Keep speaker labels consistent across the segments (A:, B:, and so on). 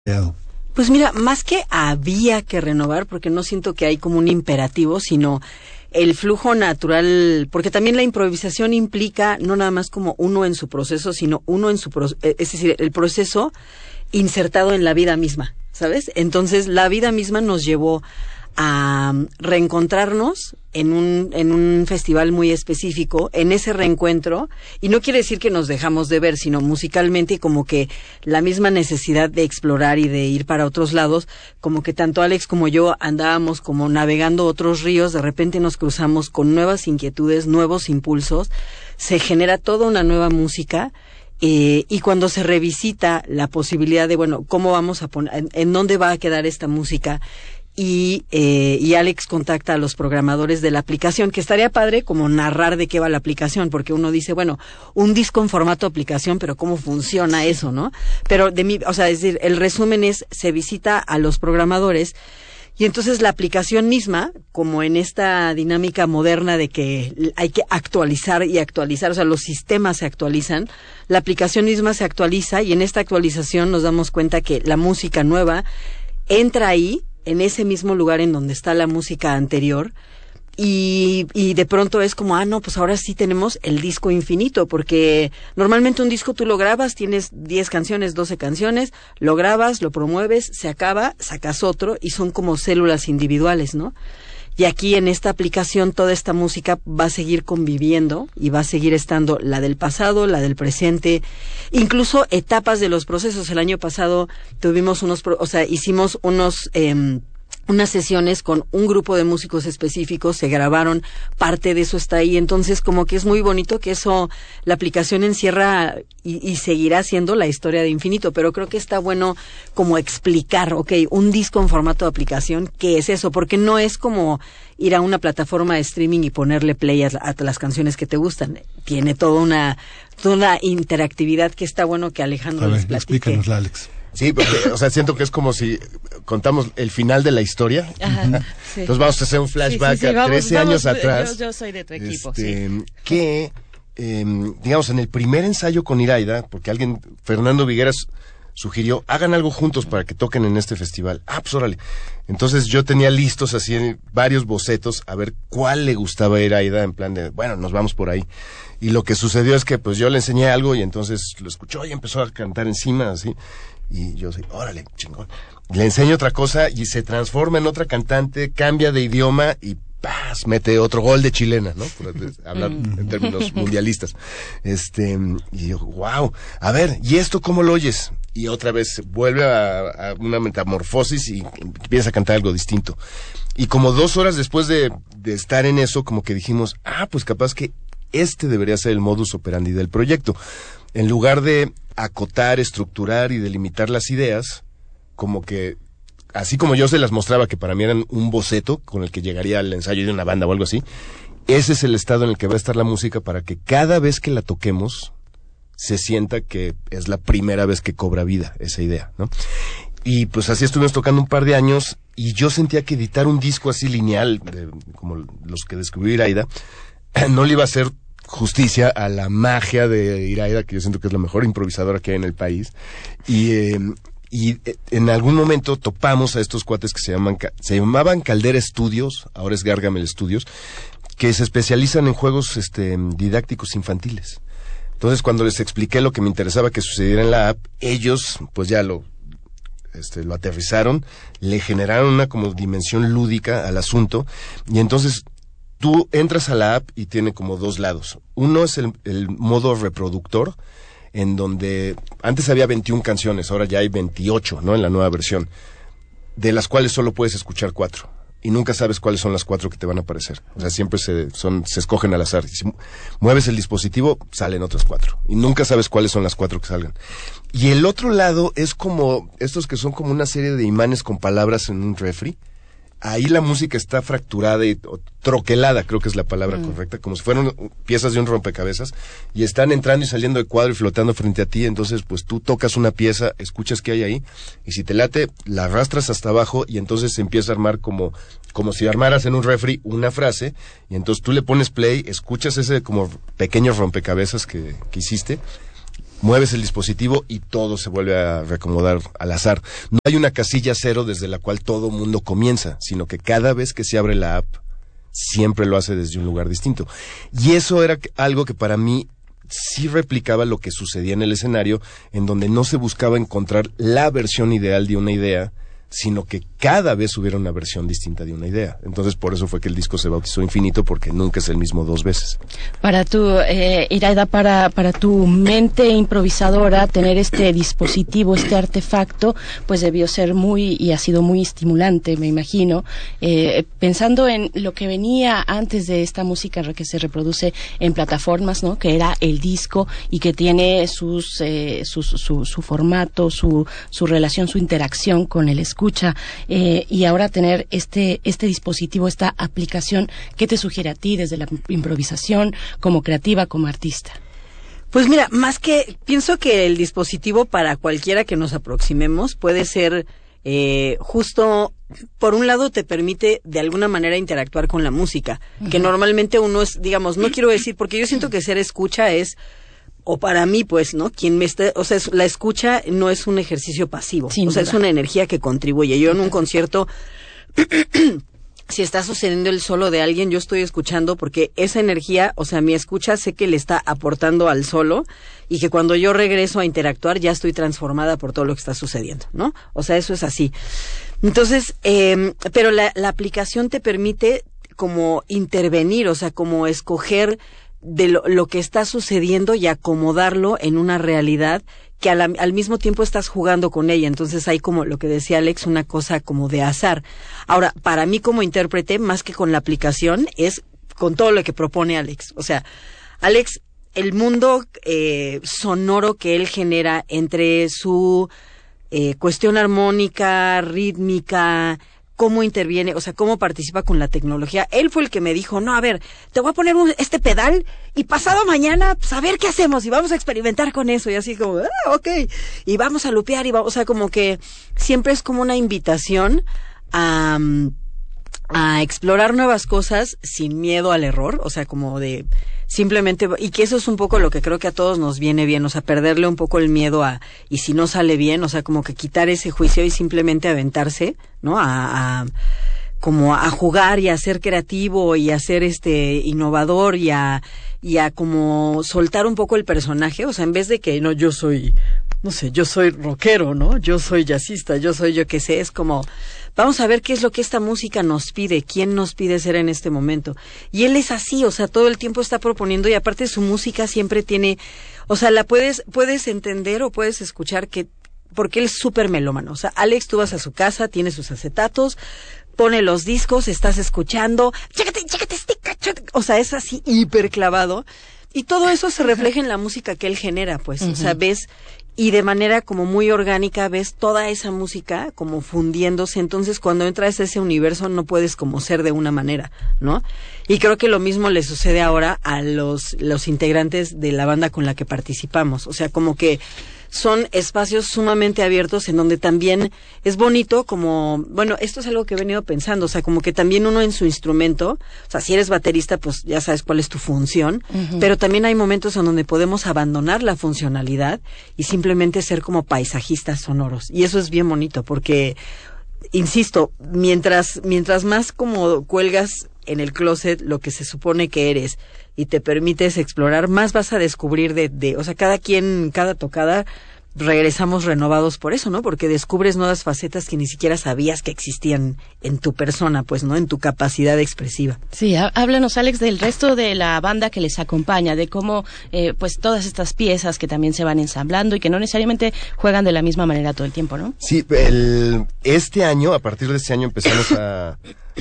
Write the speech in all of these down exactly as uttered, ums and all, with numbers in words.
A: Pues mira, más que había que renovar, porque no siento que hay como un imperativo, sino el flujo natural, porque también la improvisación implica no nada más como uno en su proceso, sino uno en su proceso, es decir, el proceso insertado en la vida misma, ¿sabes? Entonces, la vida misma nos llevó a reencontrarnos en un en un festival muy específico, en ese reencuentro, y no quiere decir que nos dejamos de ver, sino musicalmente como que la misma necesidad de explorar y de ir para otros lados, como que tanto Alex como yo andábamos como navegando otros ríos, de repente nos cruzamos con nuevas inquietudes, nuevos impulsos, se genera toda una nueva música. Eh, y cuando se revisita la posibilidad de, bueno, cómo vamos a poner, en, en dónde va a quedar esta música, y eh, y Alex contacta a los programadores de la aplicación, que estaría padre como narrar de qué va la aplicación, porque uno dice, bueno, un disco en formato aplicación, pero cómo funciona eso, ¿no? Pero de mi, o sea, es decir, el resumen es, se visita a los programadores, y entonces la aplicación misma, como en esta dinámica moderna de que hay que actualizar y actualizar, o sea, los sistemas se actualizan, la aplicación misma se actualiza, y en esta actualización nos damos cuenta que la música nueva entra ahí, en ese mismo lugar en donde está la música anterior, y, y de pronto es como, ah, no, pues ahora sí tenemos el disco infinito, porque normalmente un disco tú lo grabas, tienes diez canciones, doce canciones, lo grabas, lo promueves, se acaba, sacas otro, y son como células individuales, ¿no? Y aquí en esta aplicación toda esta música va a seguir conviviendo y va a seguir estando la del pasado, la del presente, incluso etapas de los procesos. El año pasado tuvimos unos, o sea, hicimos unos eh, unas sesiones con un grupo de músicos específicos, se grabaron, parte de eso está ahí, entonces como que es muy bonito que eso, la aplicación encierra y, y seguirá siendo la historia de infinito, pero creo que está bueno como explicar, ok, un disco en formato de aplicación, ¿qué es eso? Porque no es como ir a una plataforma de streaming y ponerle play a, a las canciones que te gustan, tiene toda una, toda una interactividad que está bueno que Alejandro
B: a ver,
A: les platique.
B: Explícanosla, Alex.
C: Sí, porque, o sea, siento que es como si contamos el final de la historia.
D: Ajá, sí.
C: Entonces vamos a hacer un flashback
D: sí, sí, sí,
C: a
D: vamos,
C: trece
D: vamos,
C: años atrás.
D: Yo, yo soy de tu equipo,
C: este,
D: sí.
C: Que, eh, digamos, en el primer ensayo con Iraida, porque alguien, Fernando Vigueras, sugirió, hagan algo juntos para que toquen en este festival. Ah, pues órale. Entonces yo tenía listos así varios bocetos a ver cuál le gustaba a Iraida, en plan de, bueno, nos vamos por ahí. Y lo que sucedió es que pues yo le enseñé algo y entonces lo escuchó y empezó a cantar encima, así. Y yo sí, órale, chingón. Le enseño otra cosa y se transforma en otra cantante, cambia de idioma y ¡paz! Mete otro gol de chilena, ¿no? Por hablar en términos mundialistas. Este, y yo, wow, a ver, ¿y esto cómo lo oyes? Y otra vez vuelve a, a una metamorfosis y empieza a cantar algo distinto. Y como dos horas después de, de estar en eso, como que dijimos, ah, pues capaz que este debería ser el modus operandi del proyecto. En lugar de acotar, estructurar y delimitar las ideas, como que, así como yo se las mostraba que para mí eran un boceto con el que llegaría al ensayo de una banda o algo así, ese es el estado en el que va a estar la música para que cada vez que la toquemos se sienta que es la primera vez que cobra vida esa idea, ¿no? Y pues así estuvimos tocando un par de años y yo sentía que editar un disco así lineal, de, como los que descubrió Iraida, no le iba a hacer justicia a la magia de Iraida, que yo siento que es la mejor improvisadora que hay en el país. Y, eh, y eh, en algún momento topamos a estos cuates que se llaman, se llamaban Caldera Studios, ahora es Gargamel Studios, que se especializan en juegos este, didácticos infantiles. Entonces, cuando les expliqué lo que me interesaba que sucediera en la app, ellos, pues ya lo, este, lo aterrizaron, le generaron una como dimensión lúdica al asunto, y entonces tú entras a la app y tiene como dos lados. Uno es el, el modo reproductor, en donde antes había veintiuna canciones, ahora ya hay veintiocho, ¿no? En la nueva versión, de las cuales solo puedes escuchar cuatro. Y nunca sabes cuáles son las cuatro que te van a aparecer. O sea, siempre se, son, se escogen al azar. Si mueves el dispositivo, salen otras cuatro. Y nunca sabes cuáles son las cuatro que salgan. Y el otro lado es como, estos que son como una serie de imanes con palabras en un refri. Ahí la música está fracturada y o, troquelada, creo que es la palabra mm. correcta, como si fueran piezas de un rompecabezas, y están entrando y saliendo de cuadro y flotando frente a ti. Entonces pues tú tocas una pieza, escuchas qué hay ahí, y si te late, la arrastras hasta abajo, y entonces se empieza a armar como, como si armaras en un refri una frase, y entonces tú le pones play, escuchas ese como pequeño rompecabezas que, que hiciste, mueves el dispositivo y todo se vuelve a reacomodar al azar. No hay una casilla cero desde la cual todo mundo comienza, sino que cada vez que se abre la app, siempre lo hace desde un lugar distinto. Y eso era algo que para mí sí replicaba lo que sucedía en el escenario, en donde no se buscaba encontrar la versión ideal de una idea, sino que cada vez hubiera una versión distinta de una idea. Entonces, por eso fue que el disco se bautizó Infinito, porque nunca es el mismo dos veces.
B: Para tu, eh, Iraida, para, para tu mente improvisadora, tener este dispositivo, este artefacto, pues debió ser muy, y ha sido muy estimulante, me imagino, eh, pensando en lo que venía antes de esta música que se reproduce en plataformas, ¿no? Que era el disco y que tiene sus, eh, sus, su, su formato, su, su relación, su interacción con el escucha. escucha eh, y ahora tener este este dispositivo, esta aplicación, ¿qué te sugiere a ti desde la improvisación, como creativa, como artista?
A: Pues mira, más que, pienso que el dispositivo para cualquiera que nos aproximemos puede ser eh, justo, por un lado te permite de alguna manera interactuar con la música, uh-huh. que normalmente uno es, digamos, no quiero decir, porque yo siento que ser escucha es, o para mí, pues, ¿no? Quien me esté, o sea, es, la escucha no es un ejercicio pasivo, Sin o sea, duda. Es una energía que contribuye. Yo en un concierto, si está sucediendo el solo de alguien, yo estoy escuchando porque esa energía, o sea, mi escucha sé que le está aportando al solo y que cuando yo regreso a interactuar ya estoy transformada por todo lo que está sucediendo, ¿no? O sea, eso es así. Entonces, eh, pero la, la aplicación te permite como intervenir, o sea, como escoger de lo, lo que está sucediendo y acomodarlo en una realidad que al, al mismo tiempo estás jugando con ella. Entonces hay como lo que decía Alex, una cosa como de azar. Ahora, para mí como intérprete, más que con la aplicación, es con todo lo que propone Alex. O sea, Alex, el mundo eh, sonoro que él genera entre su eh, cuestión armónica, rítmica, cómo interviene, o sea, cómo participa con la tecnología. Él fue el que me dijo, no, a ver, te voy a poner un, este pedal y pasado mañana, pues a ver qué hacemos y vamos a experimentar con eso. Y así como, ah, ok, y vamos a lupear y vamos, o sea, como que siempre es como una invitación a, a explorar nuevas cosas sin miedo al error, o sea, como de simplemente, y que eso es un poco lo que creo que a todos nos viene bien, o sea, perderle un poco el miedo a, y si no sale bien, o sea, como que quitar ese juicio y simplemente aventarse, ¿no? A, a como a jugar y a ser creativo y a ser este innovador y a, y a como soltar un poco el personaje, o sea, en vez de que, no, yo soy, no sé, yo soy rockero, ¿no? Yo soy jazzista, yo soy yo qué sé, es como, vamos a ver qué es lo que esta música nos pide, quién nos pide ser en este momento. Y él es así, o sea, todo el tiempo está proponiendo y aparte su música siempre tiene, o sea, la puedes, puedes entender o puedes escuchar que, porque él es súper melómano. O sea, Alex, tú vas a su casa, tiene sus acetatos, pone los discos, estás escuchando, chécate, chécate, chécate, chécate. O sea, es así hiper clavado. Y todo eso se refleja en la música que él genera, pues, uh-huh. o sea, ves, y de manera como muy orgánica ves toda esa música como fundiéndose, entonces cuando entras a ese universo no puedes como ser de una manera, ¿no? Y creo que lo mismo le sucede ahora a los, los integrantes de la banda con la que participamos, o sea, como que son espacios sumamente abiertos en donde también es bonito como, bueno, esto es algo que he venido pensando, o sea, como que también uno en su instrumento, o sea, si eres baterista, pues ya sabes cuál es tu función, uh-huh. pero también hay momentos en donde podemos abandonar la funcionalidad y simplemente ser como paisajistas sonoros, y eso es bien bonito, porque, insisto, mientras, mientras más como cuelgas en el closet lo que se supone que eres y te permites explorar, más vas a descubrir de, de, o sea, cada quien, cada tocada, regresamos renovados por eso, ¿no? Porque descubres nuevas facetas que ni siquiera sabías que existían en tu persona, pues, ¿no? En tu capacidad expresiva.
B: Sí, háblanos, Alex, del resto de la banda que les acompaña, de cómo, eh, pues, todas estas piezas que también se van ensamblando y que no necesariamente juegan de la misma manera todo el tiempo, ¿no?
C: Sí, el, este año, a partir de este año empezamos a...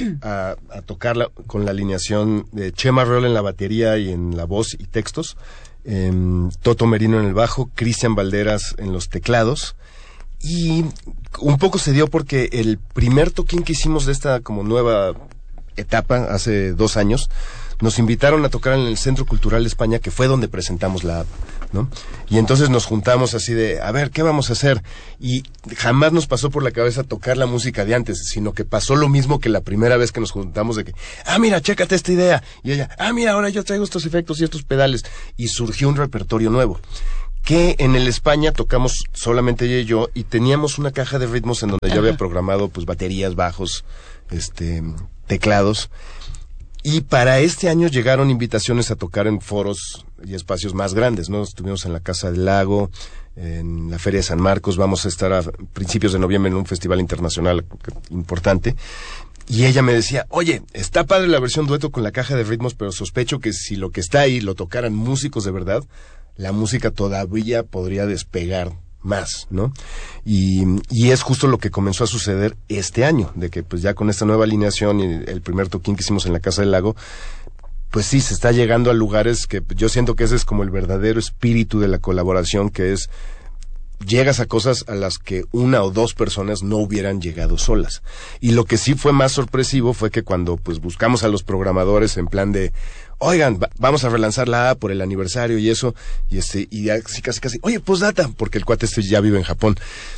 C: A, a tocar con la alineación de Chema Reol en la batería y en la voz y textos, eh, Toto Merino en el bajo, Cristian Valderas en los teclados, y un poco se dio porque el primer toquín que hicimos de esta como nueva etapa, hace dos años, nos invitaron a tocar en el Centro Cultural de España, que fue donde presentamos la app, ¿no? Y entonces nos juntamos así de, a ver, ¿qué vamos a hacer? Y jamás nos pasó por la cabeza tocar la música de antes, sino que pasó lo mismo que la primera vez que nos juntamos de que, ah, mira, chécate esta idea. Y ella, ah, mira, ahora yo traigo estos efectos y estos pedales. Y surgió un repertorio nuevo, que en el España tocamos solamente ella y yo, y teníamos una caja de ritmos en donde Ajá. yo había programado pues baterías, bajos, este, teclados, y para este año llegaron invitaciones a tocar en foros y espacios más grandes, ¿no? Estuvimos en la Casa del Lago, en la Feria de San Marcos, vamos a estar a principios de noviembre en un festival internacional importante. Y ella me decía, oye, está padre la versión dueto con la caja de ritmos, pero sospecho que si lo que está ahí lo tocaran músicos de verdad, la música todavía podría despegar más, ¿no? Y, y es justo lo que comenzó a suceder este año, de que pues ya con esta nueva alineación y el primer toquín que hicimos en la Casa del Lago, pues sí, se está llegando a lugares que yo siento que ese es como el verdadero espíritu de la colaboración, que es llegas a cosas a las que una o dos personas no hubieran llegado solas. Y lo que sí fue más sorpresivo fue que cuando pues buscamos a los programadores en plan de, oigan, va, vamos a relanzar la A por el aniversario y eso, y este, y así casi casi, oye, pues data, porque el cuate este ya vive en Japón.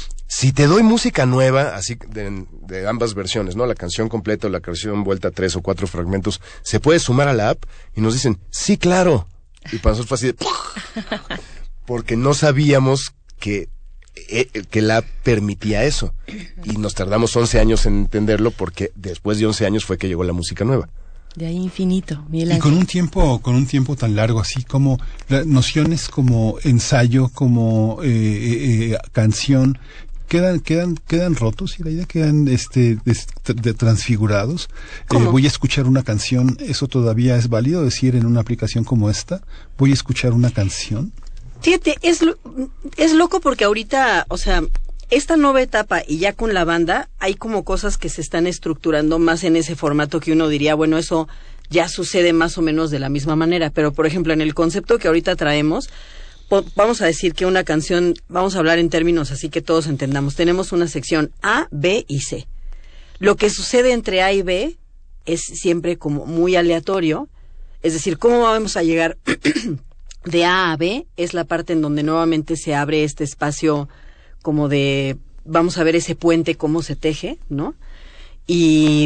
C: Si te doy música nueva, así de, de ambas versiones, ¿no? La canción completa o la canción vuelta a tres o cuatro fragmentos, ¿se puede sumar a la app? Y nos dicen, sí, claro. Y para nosotros fue así de, porque no sabíamos que, eh, que la app permitía eso. Y nos tardamos once años en entenderlo, porque después de once años fue que llegó la música nueva.
B: De ahí infinito, Miguel Ángel.
E: Y con un tiempo, con un tiempo tan largo, así como la, nociones como ensayo, como eh, eh, eh, canción, quedan, quedan, quedan rotos, y la idea quedan, este, de, de transfigurados. Eh, voy a escuchar una canción, ¿eso todavía es válido decir en una aplicación como esta? Voy a escuchar una canción.
A: Fíjate, es, es loco porque ahorita, o sea, esta nueva etapa y ya con la banda, hay como cosas que se están estructurando más en ese formato que uno diría, bueno, eso ya sucede más o menos de la misma manera. Pero, por ejemplo, en el concepto que ahorita traemos, po- vamos a decir que una canción, vamos a hablar en términos así que todos entendamos. Tenemos una sección A, B y C. Lo que sucede entre A y B es siempre como muy aleatorio. Es decir, ¿cómo vamos a llegar de A a B? Es la parte en donde nuevamente se abre este espacio como de, vamos a ver ese puente cómo se teje, ¿no? Y,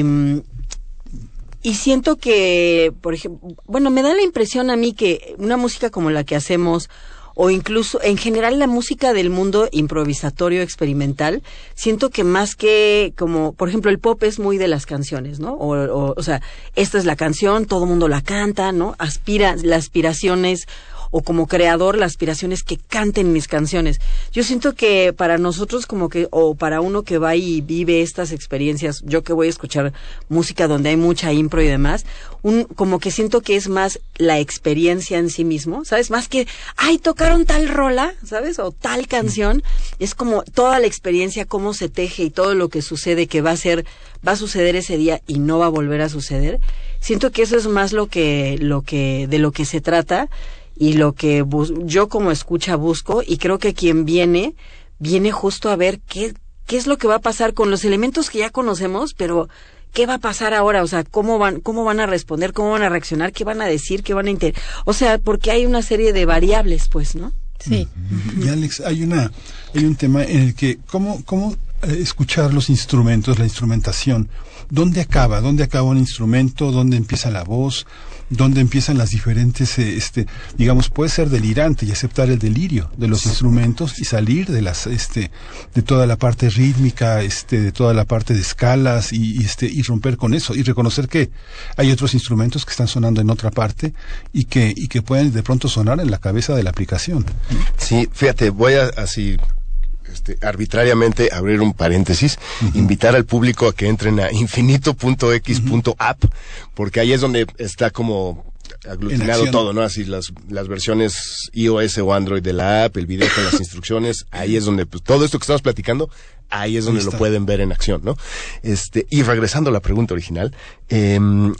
A: y siento que, por ejemplo, bueno, me da la impresión a mí que una música como la que hacemos, o incluso, en general, la música del mundo improvisatorio, experimental, siento que más que, como, por ejemplo, el pop es muy de las canciones, ¿no? O, o, o sea, esta es la canción, todo el mundo la canta, ¿no? Aspira, las aspiraciones, o como creador, la aspiración es que canten mis canciones. Yo siento que para nosotros como que, o para uno que va y vive estas experiencias, yo que voy a escuchar música donde hay mucha impro y demás, un, como que siento que es más la experiencia en sí mismo, ¿sabes? Más que, ay, tocaron tal rola, ¿sabes? O tal canción, es como toda la experiencia, cómo se teje y todo lo que sucede, que va a ser, va a suceder ese día y no va a volver a suceder. Siento que eso es más lo que, lo que, de lo que se trata, y lo que bus- yo como escucha busco, y creo que quien viene, viene justo a ver qué, qué es lo que va a pasar con los elementos que ya conocemos, pero qué va a pasar ahora, o sea, cómo van, cómo van a responder, cómo van a reaccionar, qué van a decir, qué van a inter... o sea, porque hay una serie de variables, pues, ¿no?
B: Sí.
E: Y Alex, hay una, hay un tema en el que, ¿cómo, cómo eh, escuchar los instrumentos, la instrumentación? ¿Dónde acaba? ¿Dónde acaba un instrumento? ¿Dónde empieza la voz? ¿Dónde empiezan las diferentes, eh, este, digamos, puede ser delirante y aceptar el delirio de los instrumentos y salir de las, este, de toda la parte rítmica, este, de toda la parte de escalas y, y este, y romper con eso y reconocer que hay otros instrumentos que están sonando en otra parte y que, y que pueden de pronto sonar en la cabeza de la aplicación.
C: Sí, fíjate, voy a así este, arbitrariamente abrir un paréntesis, uh-huh. invitar al público a que entren a infinito punto x punto app, uh-huh. porque ahí es donde está como aglutinado todo, ¿no? Así las las versiones iOS o Android de la app, el video con las instrucciones, ahí es donde pues, todo esto que estamos platicando, ahí es donde lo pueden ver en acción, ¿no? Este, y regresando a la pregunta original, eh,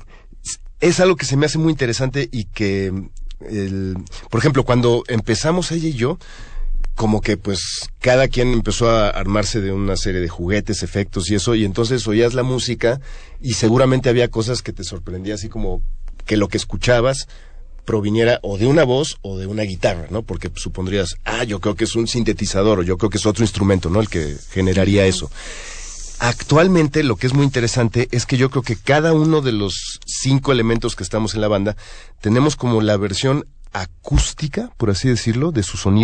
C: es algo que se me hace muy interesante y que, el, por ejemplo, cuando empezamos ella y yo, como que pues cada quien empezó a armarse de una serie de juguetes, efectos y eso, y entonces oías la música y seguramente había cosas que te sorprendía, así como que lo que escuchabas proviniera o de una voz o de una guitarra, ¿no? Porque pues, supondrías, ah, yo creo que es un sintetizador o yo creo que es otro instrumento, ¿no? El que generaría eso. Actualmente lo que es muy interesante es que yo creo que cada uno de los cinco elementos que estamos en la banda tenemos como la versión acústica, por así decirlo, de su sonido,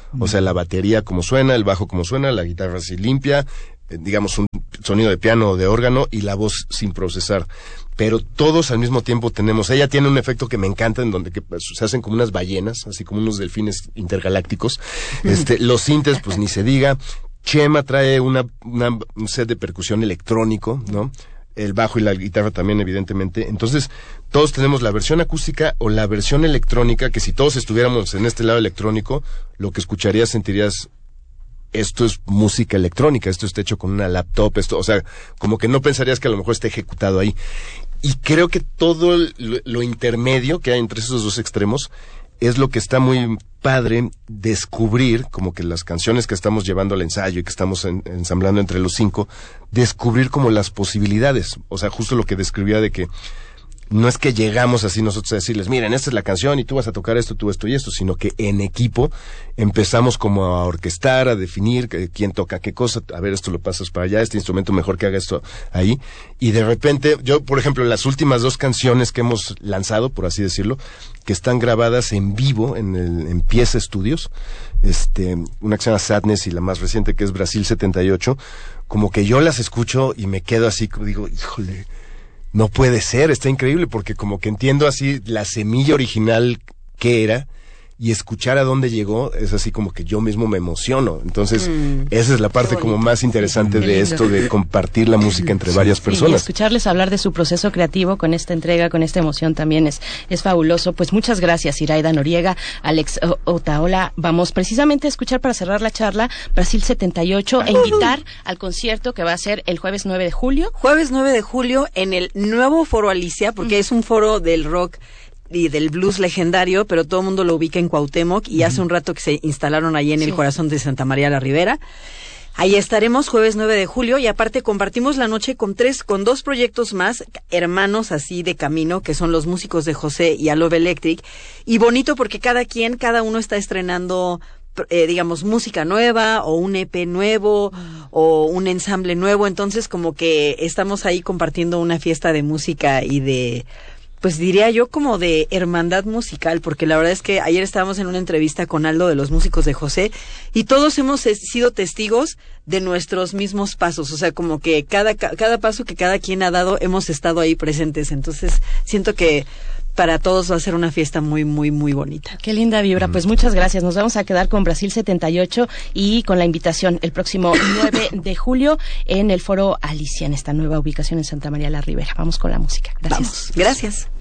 C: O sea, la batería como suena, el bajo como suena, la guitarra así limpia, eh, digamos un sonido de piano o de órgano y la voz sin procesar. Pero todos al mismo tiempo tenemos, ella tiene un efecto que me encanta en donde que se hacen como unas ballenas, así como unos delfines intergalácticos. Este, los sintes, pues ni se diga. Chema trae una, una, un set de percusión electrónico, ¿no? El bajo y la guitarra también, evidentemente. Entonces, todos tenemos la versión acústica o la versión electrónica, que si todos estuviéramos en este lado electrónico, lo que escucharías, sentirías, esto es música electrónica, esto está hecho con una laptop, esto, o sea, como que no pensarías que a lo mejor esté ejecutado ahí. Y creo que todo lo, lo intermedio que hay entre esos dos extremos es lo que está muy padre descubrir, como que las canciones que estamos llevando al ensayo y que estamos en, ensamblando entre los cinco, descubrir como las posibilidades. O sea, justo lo que describía de que no es que llegamos así nosotros a decirles, miren, esta es la canción y tú vas a tocar esto, tú esto y esto, sino que en equipo empezamos como a orquestar, a definir que, quién toca qué cosa, a ver, esto lo pasas para allá, este instrumento mejor que haga esto ahí, y de repente, yo, por ejemplo, las últimas dos canciones que hemos lanzado, por así decirlo, que están grabadas en vivo en el, en Pieza Studios, este, una que se llama Sadness y la más reciente que es Brasil setenta y ocho, como que yo las escucho y me quedo así, digo, híjole, no puede ser, está increíble, porque como que entiendo así la semilla original que era, y escuchar a dónde llegó, es así como que yo mismo me emociono. Entonces, mm, esa es la parte como más interesante sí, de esto, de compartir la música entre sí, varias personas.
B: Y escucharles hablar de su proceso creativo con esta entrega, con esta emoción también es, es fabuloso. Pues muchas gracias, Iraida Noriega, Alex Otaola. Vamos precisamente a escuchar para cerrar la charla Brasil setenta y ocho e invitar al concierto que va a ser el jueves nueve de julio.
A: Jueves nueve de julio en el nuevo Foro Alicia, porque mm. es un foro del rock y del blues legendario, pero todo el mundo lo ubica en Cuauhtémoc y uh-huh. hace un rato que se instalaron allí en sí. el corazón de Santa María la Ribera. Ahí estaremos jueves nueve de julio y aparte compartimos la noche con tres, con dos proyectos más, hermanos así de camino, que son los músicos de José y Alove Electric. Y bonito porque cada quien, cada uno está estrenando eh, digamos, música nueva o un E P nuevo mm. o un ensamble nuevo. Entonces como que estamos ahí compartiendo una fiesta de música y de, pues diría yo como de hermandad musical, porque la verdad es que ayer estábamos en una entrevista con Aldo de los músicos de José y todos hemos sido testigos de nuestros mismos pasos, o sea, como que cada cada paso que cada quien ha dado hemos estado ahí presentes, entonces siento que para todos va a ser una fiesta muy, muy, muy bonita.
B: Qué linda vibra. Pues muchas gracias. Nos vamos a quedar con Brasil setenta y ocho y con la invitación el próximo nueve de julio en el Foro Alicia, en esta nueva ubicación en Santa María la Ribera. Vamos con la música. Gracias.
A: Vamos. Gracias.